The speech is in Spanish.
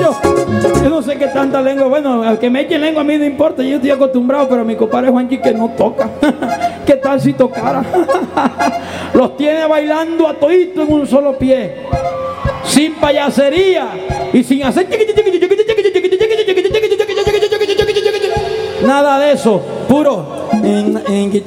Yo no sé qué tanta lengua. Bueno, al que me eche lengua a mí no importa, yo estoy acostumbrado, pero mi compadre Juanchi que no toca. ¿Qué tal si tocara? Los tiene bailando a todito en un solo pie, sin payasería y sin hacer nada de eso, puro